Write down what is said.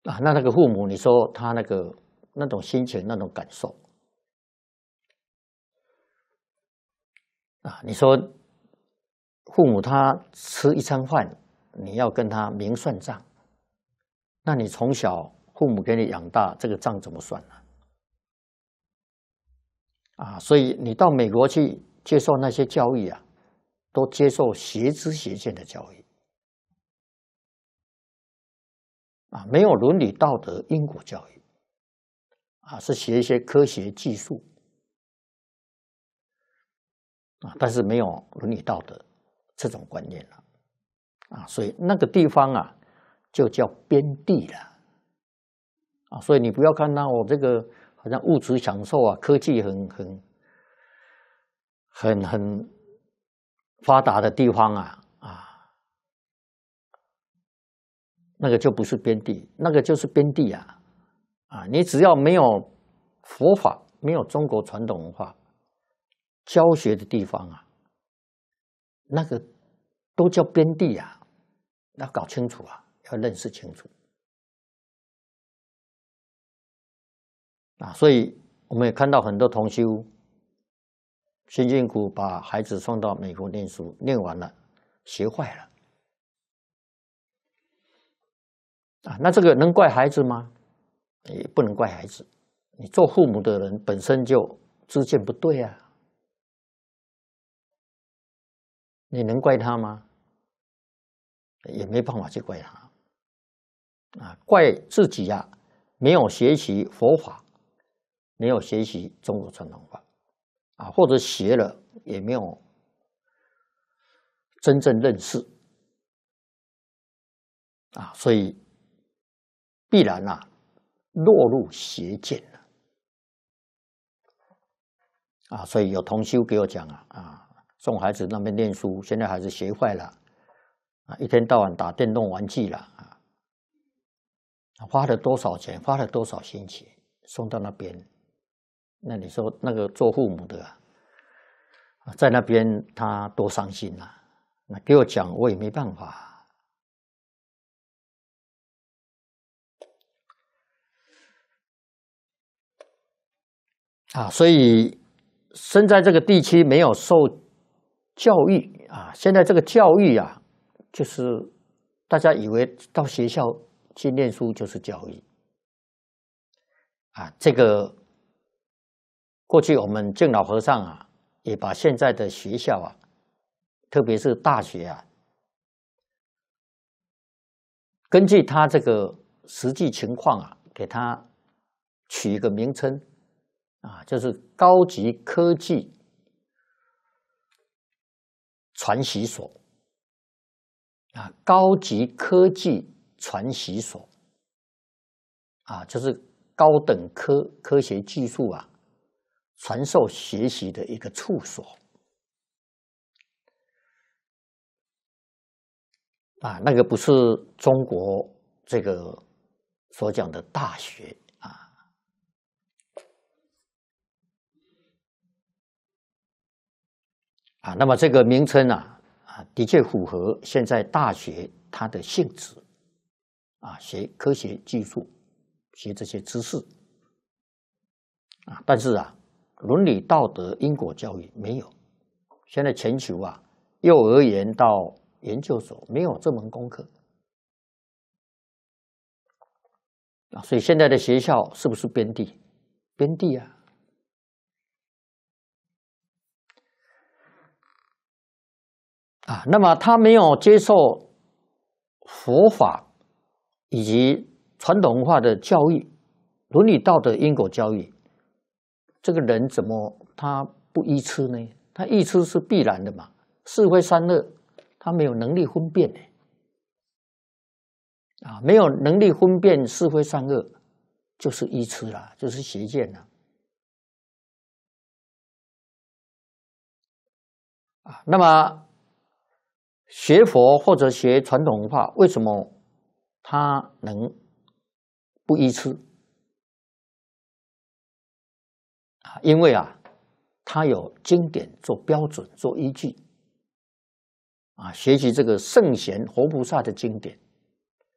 啊，那个父母，你说他那种心情、那种感受啊，你说父母他吃一餐饭，你要跟他明算账，那你从小父母给你养大，这个账怎么算呢？啊，所以你到美国去接受那些教育啊，都接受邪知邪见的教育啊，没有伦理道德因果教育啊，是学一些科学技术啊，但是没有伦理道德这种观念了啊，所以那个地方啊，就叫边地了啊，所以你不要看到我这个好像物质享受啊，科技很发达的地方啊啊，那个就不是边地，那个就是边地啊啊！你只要没有佛法，没有中国传统文化教学的地方啊，那个都叫边地啊，要搞清楚啊，要认识清楚啊！所以我们也看到很多同修辛辛苦把孩子送到美国念书，念完了学坏了啊！那这个能怪孩子吗？也不能怪孩子，你做父母的人本身就知见不对啊，你能怪他吗？也没办法去怪他啊，怪自己啊，没有学习佛法，没有学习中国传统法啊，或者学了也没有真正认识啊，所以必然啊落入邪见了啊，所以有同修给我讲啊，送孩子那边念书，现在孩子学坏了啊，一天到晚打电动玩具了啊，花了多少钱，花了多少心血送到那边，那你说那个做父母的啊，在那边他多伤心啊！那给我讲，我也没办法啊。所以生在这个地区没有受教育啊，现在这个教育啊，就是大家以为到学校去念书就是教育啊。这个过去我们敬老和尚啊，也把现在的学校啊，特别是大学啊，根据他这个实际情况啊，给他取一个名称啊，就是高级科技传习所啊，高级科技传习所啊，就是高等科学技术啊，传授学习的一个处所啊，那个不是中国这个所讲的大学啊。啊，那么这个名称的确符合现在大学它的性质啊，学科学技术，学这些知识啊，但是伦理道德因果教育没有。现在全球幼儿园到研究所没有这门功课啊，所以现在的学校是不是边地？边地啊。那么他没有接受佛法以及传统文化的教育，伦理道德因果教育，这个人怎么他不依痴呢？他依痴是必然的嘛，是非善恶，他没有能力分辨呢。没有能力分辨是非善恶，就是依痴了，就是邪见了。那么学佛或者学传统文化，为什么他能不依痴？因为他有经典做标准、做依据学习这个圣贤活菩萨的经典